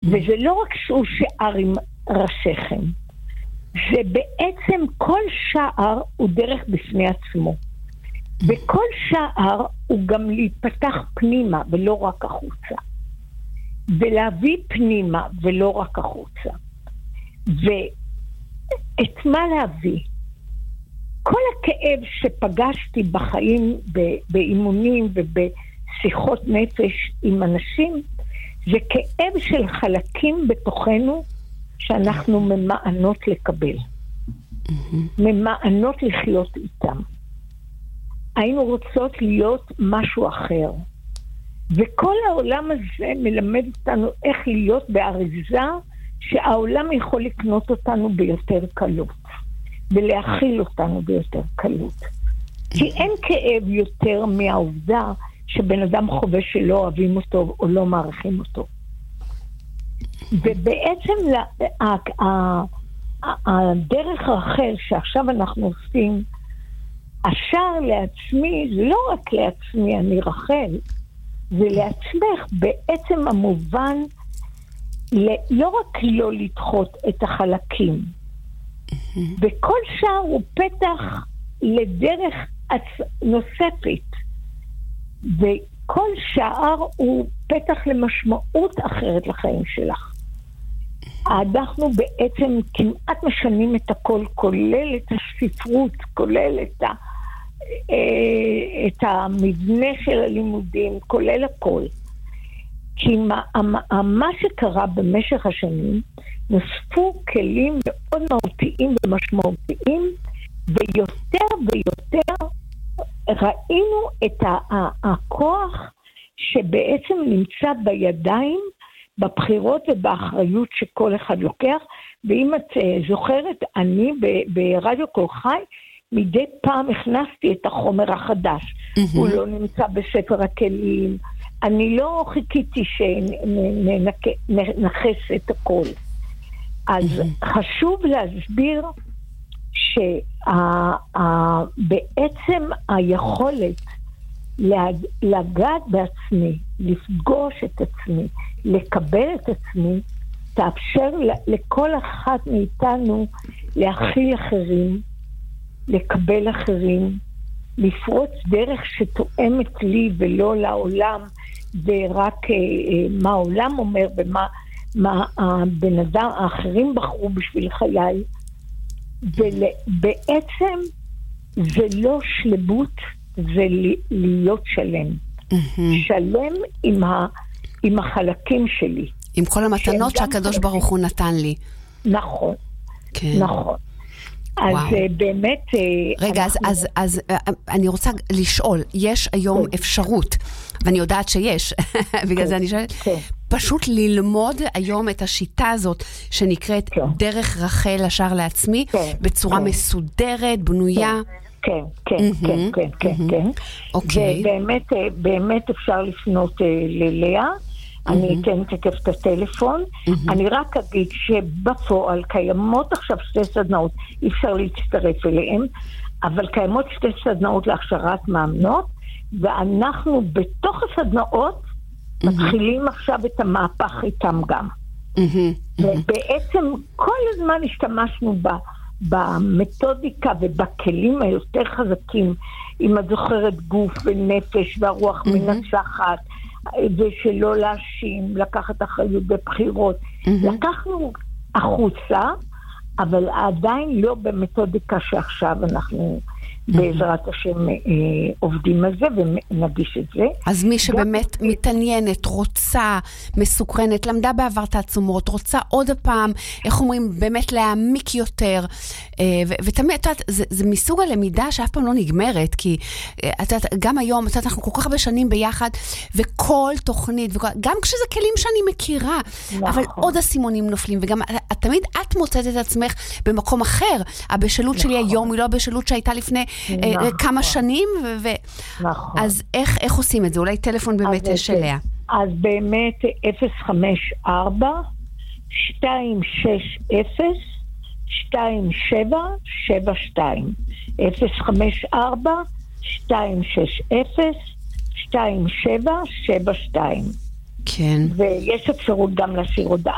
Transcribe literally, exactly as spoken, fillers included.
וזה לא רק שהוא שער עם ראשיכם, זה בעצם כל שער הוא דרך בפני עצמו. וכל שער הוא גם להיפתח פנימה ולא רק החוצה. ולהביא פנימה ולא רק החוצה. ואת מה להביא? כל הכאב שפגשתי בחיים, באימונים ובשיחות נפש עם אנשים, זה כאב של חלקים בתוכנו שאנחנו ממענות לקבל. ממענות לחיות איתם. היינו רוצות להיות משהו אחר. וכל העולם הזה מלמד אותנו איך להיות באריזה שהעולם יכול לקנות אותנו ביותר קלות. ולהכיל אותנו ביותר קלות. כי אין כאב יותר מהעובדה שבן אדם חווה שלא אוהבים אותו או לא מעריכים אותו. ובעצם הדרך האחר שעכשיו אנחנו עושים, השער לעצמי, זה לא רק לעצמי, אני רחל, זה לעצמך בעצם המובן לא רק לא לדחות את החלקים, וכל שער הוא פתח לדרך נוספת, וכל שער הוא פתח למשמעות אחרת לחיים שלך. אנחנו בעצם כמעט משנים את הכל, כולל את הספרות, כולל את, ה, את המבנה של הלימודים, כולל הכל. כי מה, מה שקרה במשך השנים, נוספו כלים מאוד מהותיים ומשמעותיים, ויותר ויותר ראינו את הכוח שבעצם נמצא בידיים, בבחירות ובאחריות שכל אחד לוקח. ואם את זוכרת, אני ברדיו קול חי, מדי פעם הכנסתי את החומר החדש. Mm-hmm. הוא לא נמצא בספר הכלים, אני לא חיכיתי שננחס את הכל. אז mm-hmm. חשוב להסביר שבעצם היכולת לגעת בעצמי, לפגוש את עצמי, לקבל את עצמי, תאפשר לכל אחת מאיתנו להכיל אחרים, לקבל אחרים, לפרוץ דרך שתואמת לי ולא לעולם, ורק מה העולם אומר ומה מה הבן אדם, האחרים בחרו בשביל חיי. ובעצם זה לא שלמות, זה להיות שלם. Mm-hmm. שלם עם, ה, עם החלקים שלי. עם כל המתנות שהקדוש ברוך הוא נתן לי. נכון, כן. נכון. אז וואו. באמת... רגע, אנחנו... אז, אז, אז אני רוצה לשאול, יש היום כן. אפשרות, ואני יודעת שיש, בגלל כן. זה אני שואלת, כן. פשוט ללמוד היום את השיטה הזאת, שנקראת כן. דרך רחל השער לעצמי, כן. בצורה כן. מסודרת, בנויה. כן, כן, mm-hmm. כן, כן, כן, mm-hmm. כן. אוקיי. ובאמת, באמת אפשר לפנות ללאה, אני אתן תכף את הטלפון. אני רק אגיד שבפועל קיימות עכשיו שתי סדנאות, אי אפשר להצטרף אליהם, אבל קיימות שתי סדנאות להכשרת מאמנות, ואנחנו בתוך הסדנאות מתחילים עכשיו את המהפך איתם גם. ובעצם כל הזמן השתמשנו במתודיקה ובכלים היותר חזקים, אם את זוכרת גוף ונפש והרוח מנצחת, ושלא להאשים, לקחת אחריות בבחירות. Mm-hmm. לקחנו החוצה, אבל עדיין לא במתודיקה שעכשיו אנחנו mm-hmm. בעזרת השם אה, עובדים על זה ונגיש את זה. אז מי שבאמת גם... מתעניינת, רוצה, מסוקרנת, למדה בעבר תעצומות, רוצה עוד הפעם, איך אומרים, באמת להעמיק יותר, אה, ו- ותמיד, את יודעת, זה, זה מסוג הלמידה שאף פעם לא נגמרת, כי את יודעת, גם היום, את יודעת, אנחנו כל כך הרבה שנים ביחד, וכל תוכנית, וכל, גם כשזה כלים שאני מכירה, נכון. אבל עוד הסימונים נופלים, וגם תמיד את מוצאת את עצמך במקום אחר. הבשלות נכון. שלי היום היא לא הבשלות שהייתה לפני נכון. כמה שנים, ו... נכון. אז איך, איך עושים את זה? אולי טלפון באמת יש אליה. אז באמת אפס חמש ארבע שתיים שש אפס שתיים שבע שבע שתיים אפס חמש ארבע שתיים שש אפס שתיים שבע שבע שתיים. כן. ויש אפשרות גם להשאיר הודעה.